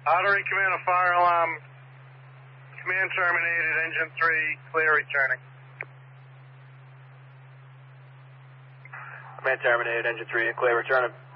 Artery command of fire alarm. Command terminated, engine 3, clear returning. Command terminated, engine 3, clear returning.